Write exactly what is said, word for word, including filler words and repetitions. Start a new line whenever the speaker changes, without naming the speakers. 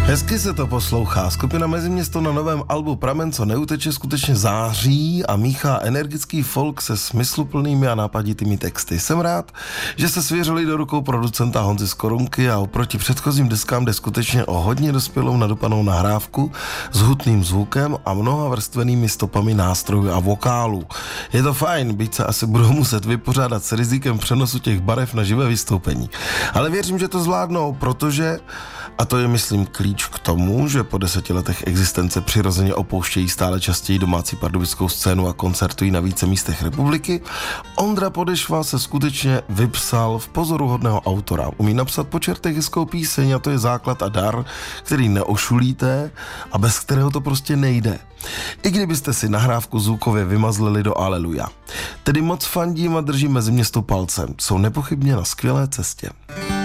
Hezky se to poslouchá. Skupina Meziměsto na novém albu Pramen, co neuteče, skutečně září a míchá energický folk se smysluplnými a nápaditými texty. Jsem rád, že se svěřili do rukou producenta Honzy Skorunky a oproti předchozím deskám jde skutečně o hodně dospělou nadupanou nahrávku s hutným zvukem a mnoha vrstvenými stopami nástrojů a vokálů. Je to fajn, byť se asi budou muset vypořádat s rizikem přenosu těch barev na živé vystoupení. Ale věřím, že to zvládnou, protože, a to je myslím klíč k tomu, že po deseti letech existence přirozeně opouštějí stále častěji domácí pardubickou scénu a koncertují na více místech republiky, Ondra Podešva se skutečně vypsal v pozoruhodného autora. Umí napsat po čertech hezkou píseň a to je základ a dar, který neošulíte a bez kterého to prostě nejde. I kdybyste si nahrávku zvukově vymazlili do Aleluja. Tedy moc fandím a držím Meziměsto palcem. Jsou nepochybně na skvělé cestě.